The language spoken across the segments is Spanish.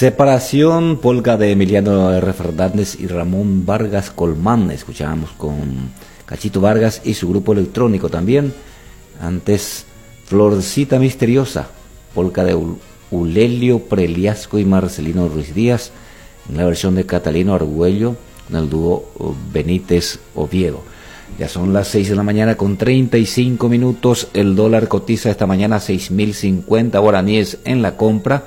Separación, polka de Emiliano R. Fernández y Ramón Vargas Colmán. Escuchábamos con Cachito Vargas y su grupo electrónico también. Antes, Florcita Misteriosa, polka de Ulelio Preliasco y Marcelino Ruiz Díaz, en la versión de Catalino Argüello, en el dúo Benítez Oviedo. Ya son las 6 de la mañana con 35 minutos. El dólar cotiza esta mañana 6.050 guaraníes en la compra,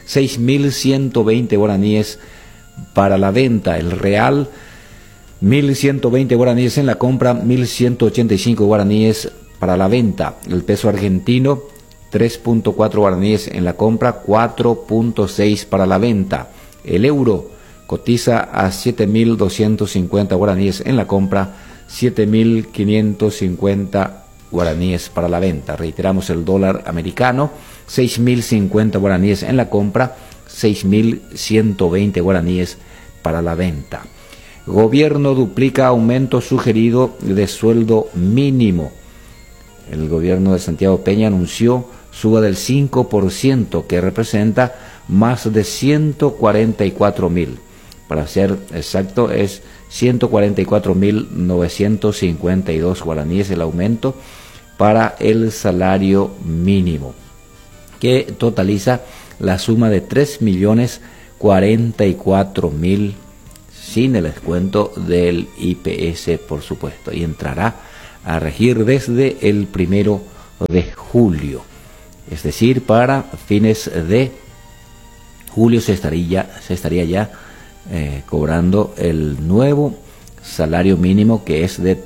6.120 guaraníes para la venta. El real, 1.120 guaraníes en la compra, 1.185 guaraníes para la venta. El peso argentino, 3.4 guaraníes en la compra, 4.6 para la venta. El euro cotiza a 7.250 guaraníes en la compra, 7.550 guaraníes para la venta. Reiteramos, el dólar americano, 6.050 guaraníes en la compra, 6.120 guaraníes para la venta. Gobierno duplica aumento sugerido de sueldo mínimo. El gobierno de Santiago Peña anunció suba del 5%, que representa más de 144.000. Para ser exacto, es 144.952 guaraníes el aumento para el salario mínimo, que totaliza la suma de 3.044.000 sin el descuento del IPS, por supuesto, y entrará a regir desde el 1 de julio, es decir, para fines de julio se estaría ya cobrando el nuevo salario mínimo, que es de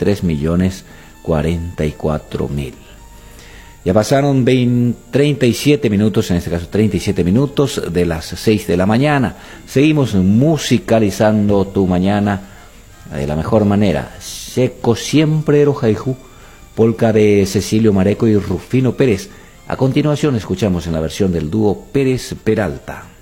3.044.000. Ya pasaron 37 minutos, en este caso 37 minutos de las 6 de la mañana. Seguimos musicalizando tu mañana de la mejor manera. Seco siempre Erojaijú, polka de Cecilio Mareco y Rufino Pérez. A continuación escuchamos en la versión del dúo Pérez Peralta.